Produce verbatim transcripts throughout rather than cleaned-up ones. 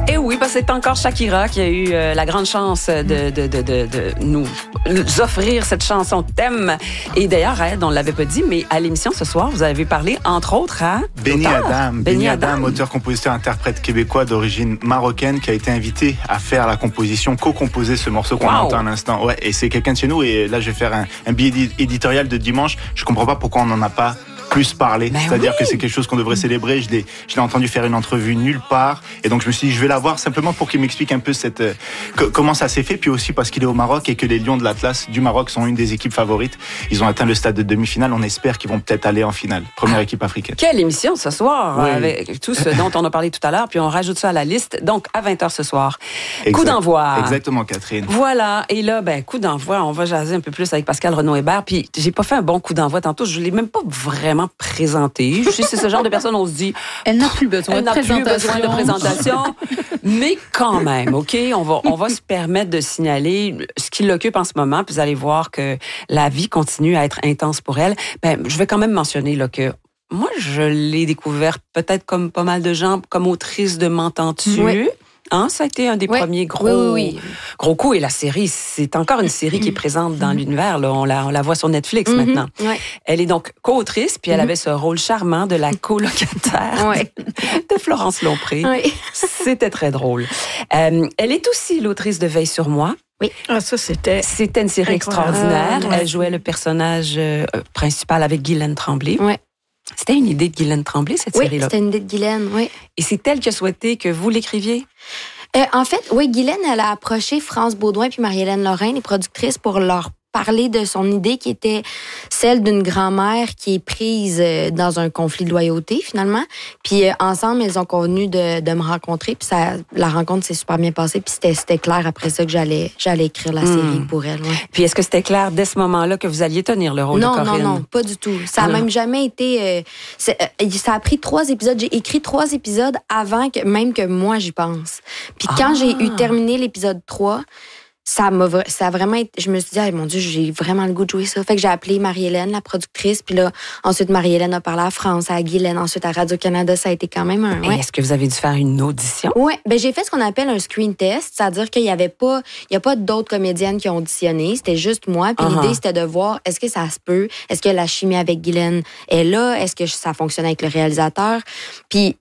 Et oui, parce que c'est encore Shakira qui a eu euh, la grande chance de, de, de, de, de nous, nous offrir cette chanson thème. Et d'ailleurs, hein, on ne l'avait pas dit, mais à l'émission ce soir, vous avez parlé, entre autres, à... Benny Adam. Benny Adam, Adam, auteur, compositeur, interprète québécois d'origine marocaine, qui a été invité à faire la composition, co-composer ce morceau qu'on wow. entend à l'instant. Ouais, et c'est quelqu'un de chez nous. Et là, je vais faire un, un billet éditorial de dimanche. Je comprends pas pourquoi on n'en a pas plus parler, ben c'est-à-dire oui. que c'est quelque chose qu'on devrait célébrer. Je l'ai, je l'ai entendu faire une entrevue nulle part, et donc je me suis dit je vais la voir simplement pour qu'il m'explique un peu cette euh, que, comment ça s'est fait, puis aussi parce qu'il est au Maroc et que les Lions de l'Atlas du Maroc sont une des équipes favorites. Ils ont atteint le stade de demi-finale. On espère qu'ils vont peut-être aller en finale. Première équipe africaine. Quelle émission ce soir, oui. avec tout ce dont on a parlé tout à l'heure, puis on rajoute ça à la liste. Donc à vingt heures ce soir. Exact. Coup d'envoi. Exactement, Catherine. Voilà. Et là, ben coup d'envoi. On va jaser un peu plus avec Pascal Renaud-Hébert. Puis j'ai pas fait un bon coup d'envoi tantôt. Je l'ai même pas vraiment présenté. Je sais, c'est ce genre de personne, on se dit... Elle n'a plus besoin elle de n'a présentation. plus besoin de présentation. Mais quand même, OK, on va, on va se permettre de signaler ce qui l'occupe en ce moment. Puis vous allez voir que la vie continue à être intense pour elle. Ben, je vais quand même mentionner là, que moi, je l'ai découverte peut-être comme pas mal de gens, comme autrice de M'entends-tu? Oui. Hein, ça a été un des oui. premiers gros, oui, oui, oui. gros coups. Et la série, c'est encore une série qui est présente dans l'univers. Là. On, la, on la voit sur Netflix Mm-hmm. maintenant. Oui. Elle est donc co-autrice, puis elle Mm-hmm. avait ce rôle charmant de la colocataire oui. de Florence Lompré. Oui. C'était très drôle. Euh, elle est aussi l'autrice de Veille sur moi. Oui. Ah, ça, c'était... C'était une série incroyable. extraordinaire. Ah, ouais. Elle jouait le personnage euh, principal avec Guylaine Tremblay. Oui. C'était une idée de Guylaine Tremblay, cette Oui, série-là. c'était une idée de Guylaine, oui. Et c'est elle qui a souhaité que vous l'écriviez? Euh, en fait, oui, Guylaine, elle a approché France Baudouin puis Marie-Hélène Lorrain, les productrices, pour leur parler de son idée qui était celle d'une grand-mère qui est prise dans un conflit de loyauté, finalement. Puis euh, ensemble, elles ont convenu de, de me rencontrer. Puis ça, la rencontre s'est super bien passée. Puis c'était, c'était clair après ça que j'allais, j'allais écrire la Mm. série pour elle. Ouais. Puis est-ce que c'était clair dès ce moment-là que vous alliez tenir le rôle non, de Corinne? Non, non, pas du tout. Ça a Non. même jamais été... Euh, c'est, euh, ça a pris trois épisodes. J'ai écrit trois épisodes avant que même que moi, j'y pense. Puis quand Ah. j'ai eu terminé l'épisode trois... Ça m'a, ça a vraiment été, je me suis dit, ah, mon Dieu, j'ai vraiment le goût de jouer ça. Fait que j'ai appelé Marie-Hélène, la productrice, puis là, ensuite, Marie-Hélène a parlé à France, à Guylaine, ensuite à Radio-Canada. Ça a été quand même un, Et ouais. est-ce que vous avez dû faire une audition? Ouais, ben j'ai fait ce qu'on appelle un screen test, c'est-à-dire qu'il y avait pas, il y a pas d'autres comédiennes qui ont auditionné, c'était juste moi. Puis Uh-huh. l'idée c'était de voir, est-ce que ça se peut, est-ce que la chimie avec Guylaine est là, est-ce que ça fonctionne avec le réalisateur, puis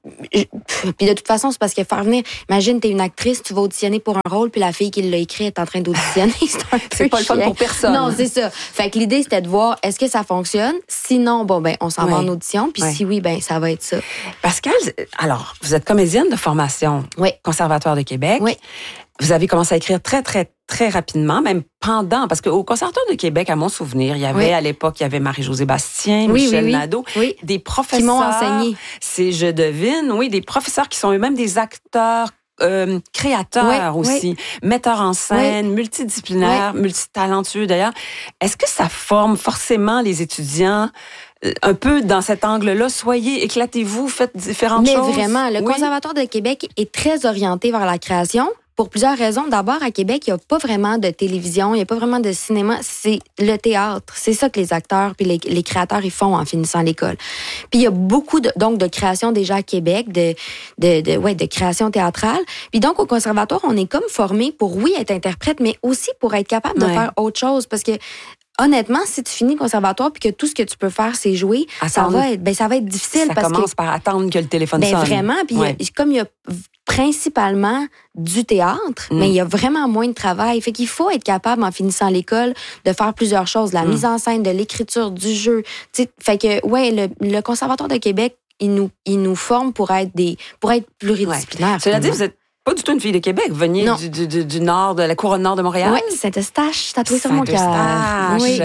Puis de toute façon, c'est parce que faire venir... Imagine, t'es une actrice, tu vas auditionner pour un rôle, puis la fille qui l'a écrit est en train d'auditionner. C'est un peu C'est pas le fun chiant. pour personne. Non, c'est ça. Fait que l'idée, c'était de voir, est-ce que ça fonctionne? Sinon, bon, ben, on s'en va Oui. en audition. Puis Oui. si oui, ben, ça va être ça. Pascal, alors, vous êtes comédienne de formation, Oui. Conservatoire de Québec. Oui. Vous avez commencé à écrire très, très, très rapidement, même pendant, parce qu'au Conservatoire de Québec, à mon souvenir, il y avait Oui. à l'époque, il y avait Marie-Josée Bastien, Oui, Michel oui, oui. Nadeau, Oui. des professeurs. Qui m'ont enseigné. C'est, je devine, oui, des professeurs qui sont eux-mêmes des acteurs euh, créateurs Oui, aussi, metteurs en scène, multidisciplinaires, multitalentueux d'ailleurs. Est-ce que ça forme forcément les étudiants euh, un peu dans cet angle-là? Soyez, éclatez-vous, faites différentes Mais choses. vraiment, le Oui. Conservatoire de Québec est très orienté vers la création. Pour plusieurs raisons. D'abord, à Québec, il n'y a pas vraiment de télévision, il n'y a pas vraiment de cinéma. C'est le théâtre. C'est ça que les acteurs puis les, les créateurs ils font en finissant l'école. Puis il y a beaucoup de, donc de création déjà à Québec, de, de, de, ouais, de création théâtrale. Puis donc, au conservatoire, on est comme formé pour, oui, être interprète, mais aussi pour être capable de Ouais. faire autre chose. Parce que honnêtement, si tu finis le conservatoire puis que tout ce que tu peux faire, c'est jouer, ça Attendre. va être, ben, ça va être difficile. Ça parce que commence par attendre que le téléphone ben sonne. vraiment, puis il y a- Ouais. comme il y a principalement du théâtre, Mm. mais il y a vraiment moins de travail. Fait qu'il faut être capable, en finissant l'école, de faire plusieurs choses. La Mm. mise en scène, de l'écriture, du jeu. Tu sais, fait que, ouais, le, le Conservatoire de Québec, il nous, il nous forme pour être des, pour être pluridisciplinaire. Cela dit, finalement. vous êtes pas du tout une fille de Québec. Vous veniez Non. du, du, du, du nord, de la couronne nord de Montréal. Oui, Saint-Eustache, tatoué sur mon cœur. Saint-Eustache. Oui.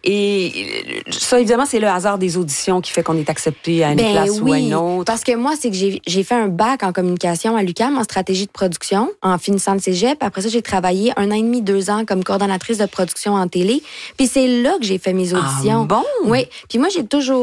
Et ça, évidemment, c'est le hasard des auditions qui fait qu'on est accepté à une Ben place ou à oui, une autre. parce que moi, c'est que j'ai, j'ai fait un bac en communication à l'U Q A M en stratégie de production en finissant le cégep. Après ça, j'ai travaillé un an et demi, deux ans comme coordonnatrice de production en télé. Puis c'est là que j'ai fait mes auditions. Ah bon? Oui. Puis moi, j'ai toujours eu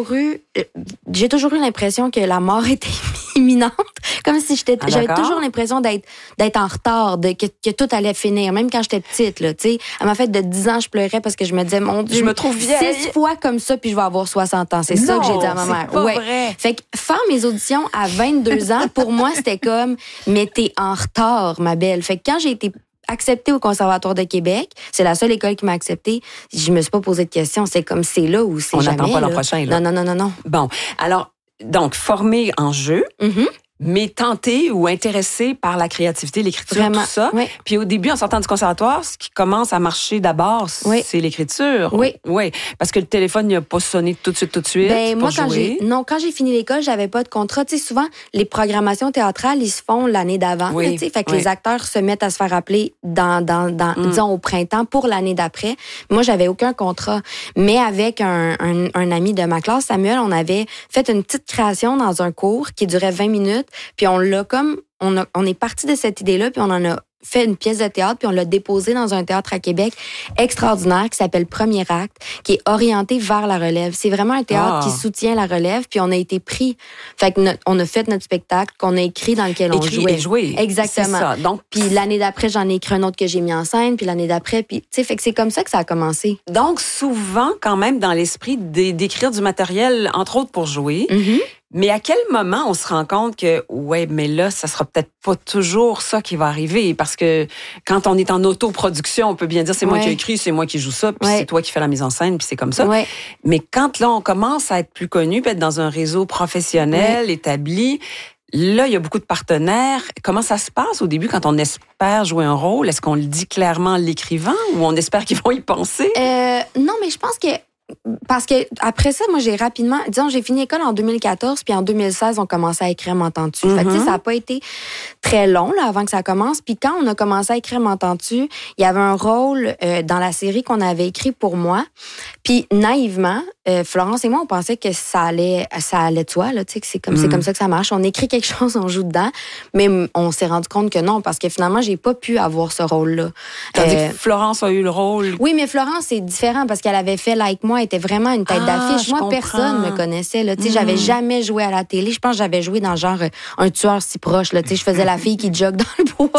j'ai toujours eu l'impression que la mort était imminente, comme si j'étais, ah, j'avais toujours l'impression d'être d'être en retard, de que, que tout allait finir, même quand j'étais petite là, tu sais. À ma fête de dix ans, je pleurais parce que je me disais mon Dieu, je me trouve vieille. Six fois comme ça puis je vais avoir soixante ans. C'est non, ça que j'ai dit à ma c'est mère. Pas ouais. vrai. Fait que faire mes auditions à vingt-deux ans, pour moi, c'était comme mais t'es en retard, ma belle. Fait que quand j'ai été acceptée au Conservatoire de Québec, c'est la seule école qui m'a acceptée. Je me suis pas posé de questions. C'est comme c'est là ou c'est on jamais. On n'attend pas là. l'an prochain. Là. Non, non, non, non, non. Bon, alors, donc, formé en jeu, mm-hmm. mais tenté ou intéressé par la créativité, l'écriture, Vraiment, tout ça. oui. Puis au début, en sortant du conservatoire, ce qui commence à marcher d'abord, oui. c'est l'écriture. Oui. Oui. Parce que le téléphone n'a pas sonné tout de suite, tout de suite. Ben, moi, quand jouer. j'ai, non, quand j'ai fini l'école, j'avais pas de contrat. Tu sais, souvent, les programmations théâtrales, ils se font l'année d'avant. Oui. Tu sais, fait que oui. les acteurs se mettent à se faire appeler dans, dans, dans mm. disons, au printemps pour l'année d'après. Moi, j'avais aucun contrat. Mais avec un, un, un ami de ma classe, Samuel, on avait fait une petite création dans un cours qui durait vingt minutes. Puis on l'a comme, on, a, on est parti de cette idée-là, puis on en a fait une pièce de théâtre, puis on l'a déposée dans un théâtre à Québec extraordinaire qui s'appelle Premier Acte, qui est orienté vers la relève. C'est vraiment un théâtre ah. qui soutient la relève, puis on a été pris. Fait que notre, on a fait notre spectacle qu'on a écrit dans lequel écrit on jouait. Et joué. Exactement. C'est ça. Donc, puis l'année d'après, j'en ai écrit un autre que j'ai mis en scène, puis l'année d'après, puis tu sais, fait que c'est comme ça que ça a commencé. Donc, souvent, quand même, dans l'esprit d'écrire du matériel, entre autres pour jouer, mm-hmm. mais à quel moment on se rend compte que, ouais, mais là, ça sera peut-être pas toujours ça qui va arriver? Parce que quand on est en autoproduction, on peut bien dire, c'est moi ouais. qui ai écrit, c'est moi qui joue ça, puis ouais. c'est toi qui fais la mise en scène, puis c'est comme ça. Ouais. Mais quand là, on commence à être plus connu, puis être dans un réseau professionnel, ouais. établi, là, il y a beaucoup de partenaires. Comment ça se passe au début quand on espère jouer un rôle? Est-ce qu'on le dit clairement en l'écrivant ou on espère qu'ils vont y penser? Euh, non, mais je pense que parce que après ça, moi, j'ai rapidement... Disons, j'ai fini l'école en deux mille quatorze, puis en deux mille seize, on commençait à écrire M'entends-tu. Mm-hmm. Fait que, tu sais, ça n'a pas été très long, là, avant que ça commence. Puis quand on a commencé à écrire M'entends-tu, il y avait un rôle euh, dans la série qu'on avait écrit pour moi. Puis naïvement, euh, Florence et moi, on pensait que ça allait ça allait de soi, là, tu sais, que c'est comme, mm-hmm. c'est comme ça que ça marche. On écrit quelque chose, on joue dedans. Mais on s'est rendu compte que non, parce que finalement, j'ai pas pu avoir ce rôle-là. Tandis euh, que Florence a eu le rôle. Oui, mais Florence, c'est différent parce qu'elle avait fait Like Moi, était vraiment une tête ah, d'affiche. Moi, comprends. personne me connaissait. Là. Tu sais, Mm. j'avais jamais joué à la télé. Je pense que j'avais joué dans genre un tueur si proche. Là. Tu sais, je faisais la fille qui jogue dans le bois.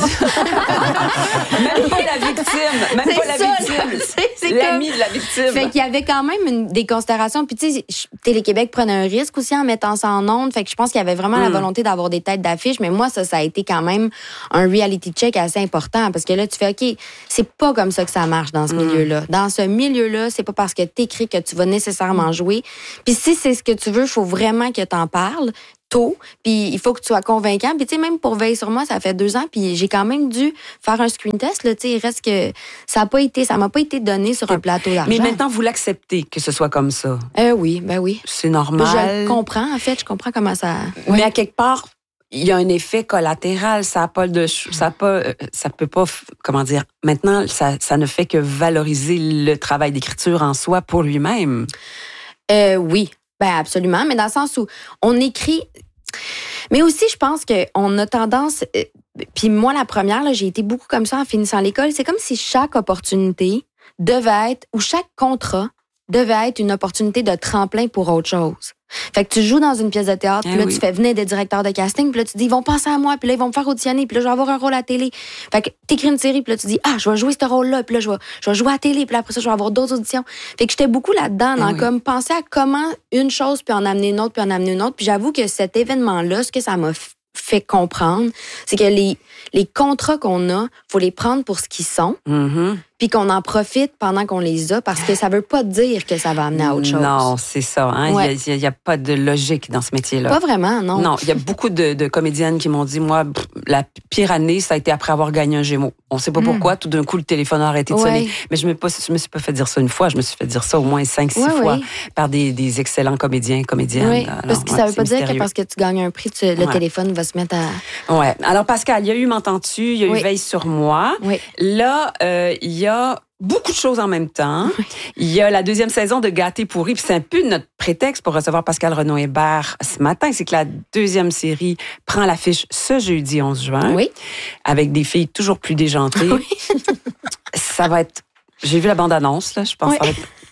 Même pas la victime. Même c'est pas la ça, victime. C'est, c'est l'ami comme... de la victime. Fait qu'il y avait quand même une, des considérations. Puis tu sais, Télé-Québec prenait un risque aussi en mettant ça en ondes. Fait que je pense qu'il y avait vraiment mm. la volonté d'avoir des têtes d'affiche. Mais moi, ça, ça a été quand même un reality check assez important. Parce que là, tu fais, OK, c'est pas comme ça que ça marche dans ce mm. milieu-là. Dans ce milieu-là, c'est pas parce que t'écris que tu vas nécessairement mm. jouer. Puis si c'est ce que tu veux, il faut vraiment que t'en parles tôt, puis il faut que tu sois convaincant. Puis tu sais, même pour Veille sur moi, ça fait deux ans, puis j'ai quand même dû faire un screen test. Là, tu sais, il reste que ça a pas été, ça m'a pas été donné sur un plateau d'argent. Mais maintenant, vous l'acceptez que ce soit comme ça. Euh, oui, ben oui. C'est normal. Je comprends, en fait, je comprends comment ça. Mais ouais. à quelque part, il y a un effet collatéral. Ça a pas de, ça a pas, ça peut pas, comment dire. Maintenant, ça, ça ne fait que valoriser le travail d'écriture en soi pour lui-même. Euh, oui. Ben absolument, mais dans le sens où on écrit... Mais aussi, je pense qu'on a tendance... Euh, puis moi, la première, là, j'ai été beaucoup comme ça en finissant l'école. C'est comme si chaque opportunité devait être, ou chaque contrat devait être une opportunité de tremplin pour autre chose. Fait que tu joues dans une pièce de théâtre, puis là, oui. tu fais venir des directeurs de casting, puis là, tu dis, ils vont penser à moi, puis là, ils vont me faire auditionner, puis là, je vais avoir un rôle à la télé. Fait que t'écris une série, puis là, tu dis, ah, je vais jouer ce rôle-là, puis là, je vais, je vais jouer à la télé, puis là, après ça, je vais avoir d'autres auditions. Fait que j'étais beaucoup là-dedans, dans oui. comme penser à comment une chose, puis en amener une autre, puis en amener une autre. Puis j'avoue que cet événement-là, ce que ça m'a f- fait comprendre, c'est que les, les contrats qu'on a, faut les prendre pour ce qu'ils sont. Mm-hmm. Puis qu'on en profite pendant qu'on les a, parce que ça veut pas dire que ça va amener à autre chose. Non, c'est ça. Hein? Ouais. Il n'y a, a pas de logique dans ce métier-là. Pas vraiment, non. Non, il y a beaucoup de, de comédiennes qui m'ont dit, moi, pff, la pire année, ça a été après avoir gagné un Gémeaux. On sait pas mm. pourquoi, tout d'un coup, le téléphone a arrêté de ouais. sonner. Mais je me, pas, je me suis pas fait dire ça une fois, je me suis fait dire ça au moins cinq, six ouais, fois oui. par des, des excellents comédiens, comédiennes. Oui, Alors, parce que ouais, ça veut pas mystérieux. dire que parce que tu gagnes un prix, tu, le ouais. téléphone va se mettre à... Ouais. Alors, Pascal, il y a eu M'entends-tu, il y a oui. eu Veille sur moi. Oui. Là, euh, il y a beaucoup de choses en même temps. Oui. Il y a la deuxième saison de Gâté pourri, puis c'est un peu notre prétexte pour recevoir Pascal Renaud-Hébert ce matin, c'est que la deuxième série prend l'affiche ce jeudi onze juin, oui. avec des filles toujours plus déjantées. Oui. Ça va être... J'ai vu la bande-annonce, là, je pense oui. que ça va être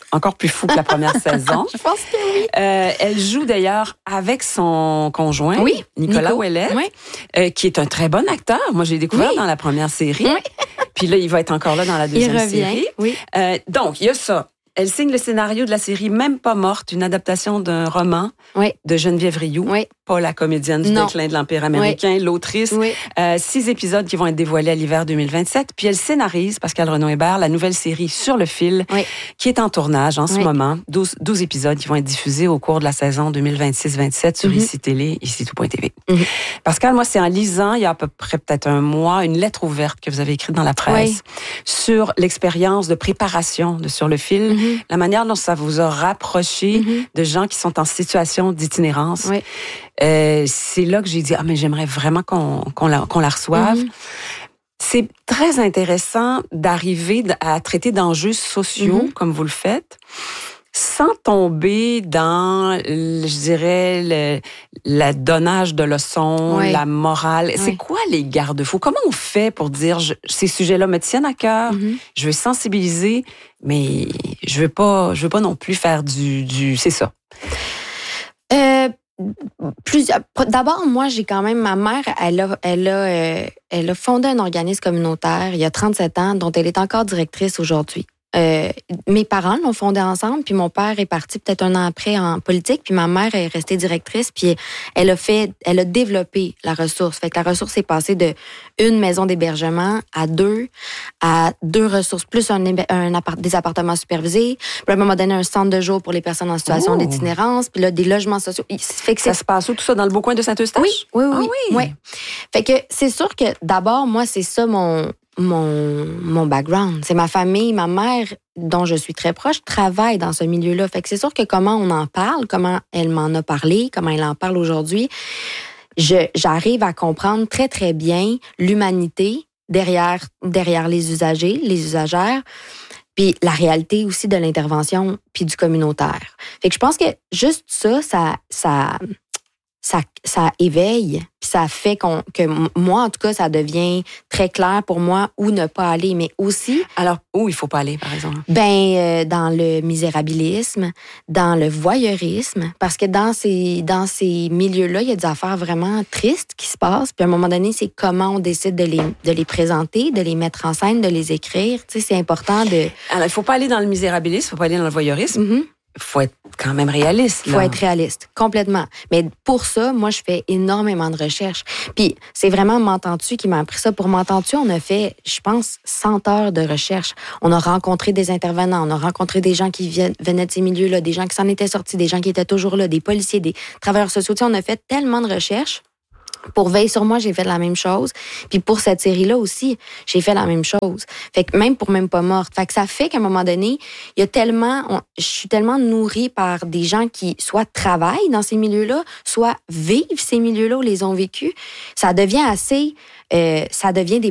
encore plus fou que la première saison. Je pense que oui. Euh, elle joue d'ailleurs avec son conjoint, oui, Nicolas Nico. Ouellet, Oui. euh, qui est un très bon acteur. Moi, j'ai découvert Oui. dans la première série. Oui. Puis là, il va être encore là dans la Il deuxième revient. série. Oui. Euh, donc, il y a ça. Elle signe le scénario de la série Même pas morte, une adaptation d'un roman Oui. de Geneviève Rioux, Oui. pas la comédienne du Non. déclin de l'Empire américain, oui. l'autrice. Oui. Euh, six épisodes qui vont être dévoilés à l'hiver deux mille vingt-sept. Puis elle scénarise, Pascal Renaud-Hébert, la nouvelle série Sur le fil, oui. qui est en tournage en ce oui. moment. douze, douze épisodes qui vont être diffusés au cours de la saison deux mille vingt-six vingt-sept sur mm-hmm. I C Télé, ici tout point T V. Mm-hmm. Pascal, moi, c'est en lisant, il y a à peu près peut-être un mois, une lettre ouverte que vous avez écrite dans la presse oui. sur l'expérience de préparation de Sur le fil, mm-hmm. la manière dont ça vous a rapproché mm-hmm. de gens qui sont en situation d'itinérance. Oui. Euh, c'est là que j'ai dit, ah, mais j'aimerais vraiment qu'on, qu'on, la, qu'on la reçoive. Mm-hmm. C'est très intéressant d'arriver à traiter d'enjeux sociaux, mm-hmm. comme vous le faites, sans tomber dans, je dirais, le, le donnage de leçons, oui. la morale. Oui. C'est quoi les garde-fous? Comment on fait pour dire, je, ces sujets-là me tiennent à cœur, mm-hmm. je veux sensibiliser, mais je veux pas, je veux pas non plus faire du, du c'est ça. Euh, plusieurs. D'abord, moi, j'ai quand même ma mère. Elle a, elle a, euh, elle a fondé un organisme communautaire il y a trente-sept ans, dont elle est encore directrice aujourd'hui. Euh, mes parents l'ont fondé ensemble, puis mon père est parti peut-être un an après en politique, puis ma mère est restée directrice, puis elle a fait, elle a développé la ressource. Fait que la ressource est passée de une maison d'hébergement à deux, à deux ressources plus un, un appart, des appartements supervisés. Puis à un moment donné, un centre de jour pour les personnes en situation oh. d'itinérance, puis là des logements sociaux. Fait que ça se passe où tout ça dans le beau coin de Saint-Eustache? Oui, oui, oui, ah, oui. oui. Fait que c'est sûr que d'abord moi c'est ça mon Mon, mon background. C'est ma famille, ma mère, dont je suis très proche, travaille dans ce milieu-là. Fait que c'est sûr que comment on en parle, comment elle m'en a parlé, comment elle en parle aujourd'hui, je, j'arrive à comprendre très, très bien l'humanité derrière, derrière les usagers, les usagères, puis la réalité aussi de l'intervention puis du communautaire. Fait que je pense que juste ça, ça... ça Ça, ça éveille, puis ça fait qu'on, que moi, en tout cas, ça devient très clair pour moi où ne pas aller, mais aussi... Alors, où il faut pas aller, par exemple? Ben, euh, dans le misérabilisme, dans le voyeurisme, parce que dans ces, dans ces milieux-là, il y a des affaires vraiment tristes qui se passent, puis à un moment donné, c'est comment on décide de les, de les présenter, de les mettre en scène, de les écrire, tu sais, c'est important de... Alors, il faut pas aller dans le misérabilisme, il faut pas aller dans le voyeurisme. Mm-hmm. Il faut être quand même réaliste. Il faut être réaliste, complètement. Mais pour ça, moi, je fais énormément de recherches. Puis, c'est vraiment M'entends-tu qui m'a appris ça. Pour M'entends-tu, on a fait, je pense, cent heures de recherche. On a rencontré des intervenants, on a rencontré des gens qui venaient de ces milieux-là, des gens qui s'en étaient sortis, des gens qui étaient toujours là, des policiers, des travailleurs sociaux. Tu sais, on a fait tellement de recherches. Pour Veille sur moi, j'ai fait la même chose. Puis pour cette série-là aussi, j'ai fait la même chose. Fait que même pour Même pas morte. Fait que ça fait qu'à un moment donné, il y a tellement, on, je suis tellement nourrie par des gens qui soit travaillent dans ces milieux-là, soit vivent ces milieux-là ou les ont vécus. Ça devient assez, euh, ça devient des